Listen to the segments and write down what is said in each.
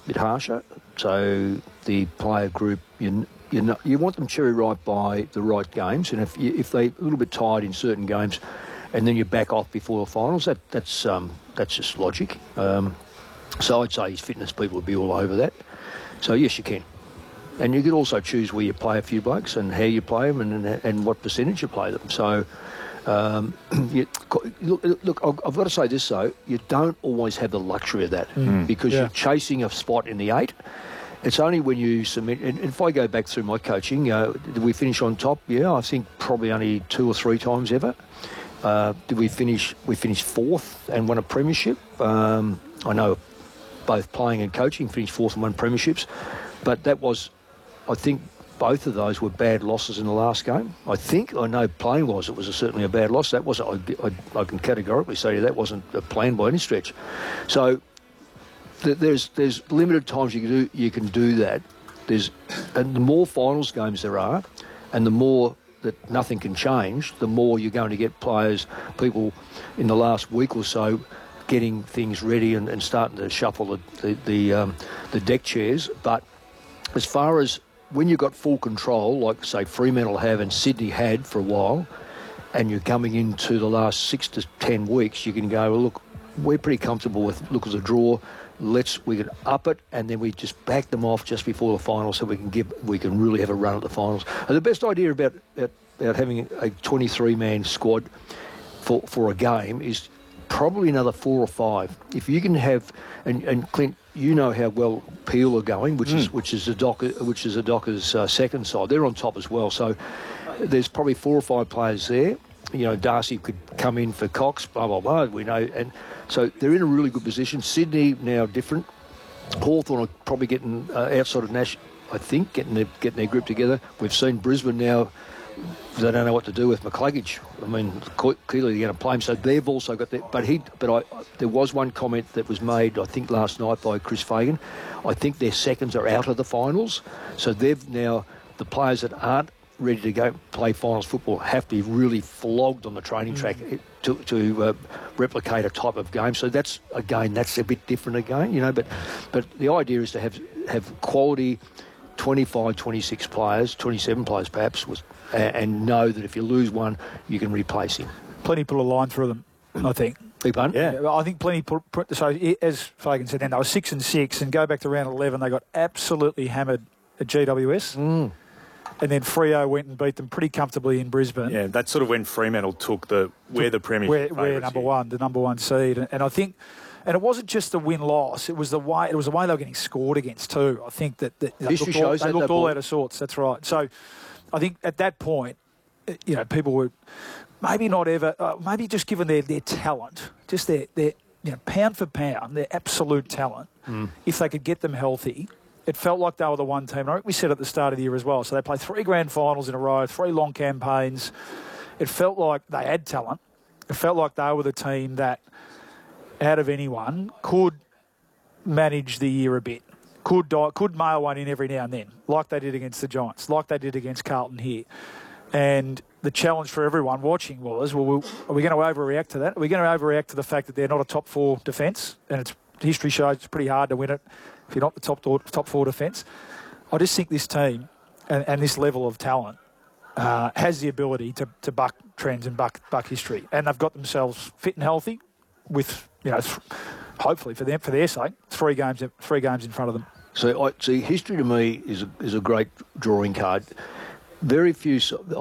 bit harsher. So the player group, you want them cherry ripe by the right games, and if they're a little bit tired in certain games, and then you back off before the finals, that's just logic. So I'd say his fitness people would be all over that. So yes, you can. And you could also choose where you play a few blokes and how you play them and what percentage you play them. So, look, I've got to say this, though. You don't always have the luxury of that because you're chasing a spot in the 8. It's only when you submit... And if I go back through my coaching, did we finish on top? Yeah, I think probably only 2 or 3 times ever. Did we finish... We finished 4th and won a premiership. I know both playing and coaching finished 4th and won premierships. But that was... I think both of those were bad losses in the last game. I know playing-wise it was certainly a bad loss. That wasn't. I can categorically say that wasn't a plan by any stretch. So there's limited times you can do that. And the more finals games there are, and the more that nothing can change, the more you're going to get people in the last week or so getting things ready and starting to shuffle the deck chairs. But as far as when you've got full control, like, say, Fremantle have and Sydney had for a while, and you're coming into the last 6 to 10 weeks, you can go, well, look, we're pretty comfortable with, look at the draw, we can up it, and then we just back them off just before the finals so we can really have a run at the finals. And the best idea about having a 23-man squad for a game is probably another 4 or 5. If you can have, and Clint, you know how well Peel are going, which is the Dockers' second side. They're on top as well. So there's probably 4 or 5 players there. You know, Darcy could come in for Cox, blah blah blah. We know, and so they're in a really good position. Sydney now different. Hawthorn are probably getting outside of Nash. I think getting their grip together. We've seen Brisbane now. They don't know what to do with McCluggage. I mean, clearly they're going to play him. So they've also got that. But there was one comment that was made, I think, last night by Chris Fagan. I think their seconds are out of the finals. So they've now, the players that aren't ready to go play finals football have to be really flogged on the training track to replicate a type of game. So that's a bit different again, you know. But the idea is to have quality 25, 26 players, 27 players perhaps, and know that if you lose one, you can replace him. Plenty put a line through them, I think. Yeah, I think plenty put. So as Fagan said, then they were 6-6, and go back to round 11, they got absolutely hammered at GWS. And then Freo went and beat them pretty comfortably in Brisbane. Yeah, that's sort of when Fremantle took the premiership. We're the number one seed, and I think. And it wasn't just the win-loss; it was the way they were getting scored against too. I think that they looked all out of sorts. That's right. So, I think at that point, you know, people were maybe not ever, maybe just given their talent, just their pound for pound, their absolute talent. If they could get them healthy, it felt like they were the one team. And I think we said at the start of the year as well. So they played 3 grand finals in a row, 3 long campaigns. It felt like they had talent. It felt like they were the team that, out of anyone, could manage the year a bit, could mail one in every now and then, like they did against the Giants, like they did against Carlton here. And the challenge for everyone watching was, are we going to overreact to that? Are we going to overreact to the fact that they're not a top 4 defence? And history shows it's pretty hard to win it if you're not the top 4 defence. I just think this team and this level of talent has the ability to buck trends and buck history. And they've got themselves fit and healthy with, you know, hopefully for their sake, 3 games in front of them. So history to me is a great drawing card. Very few.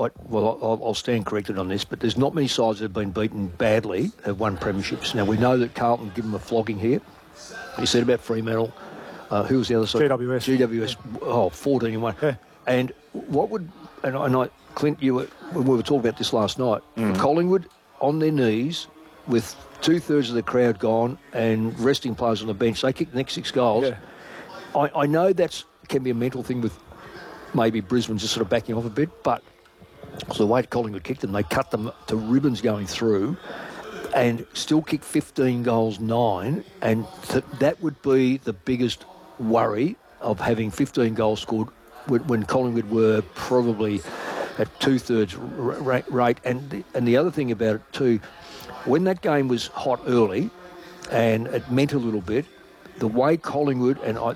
I'll stand corrected on this, but there's not many sides that have been beaten badly have won premierships. Now we know that Carlton give them a flogging here. You said about Fremantle. Who was the other side? GWS. 14-1. Yeah. And what would Clint, we were talking about this last night. Collingwood on their knees with 2/3 of the crowd gone and resting players on the bench. They kicked the next 6 goals. Yeah. I know that can be a mental thing with maybe Brisbane just sort of backing off a bit, but the way Collingwood kicked them, they cut them to ribbons going through and still kicked 15 goals, 9, and that would be the biggest worry of having 15 goals scored when Collingwood were probably at 2/3 rate. And the other thing about it too, when that game was hot early and it meant a little bit, the way Collingwood, and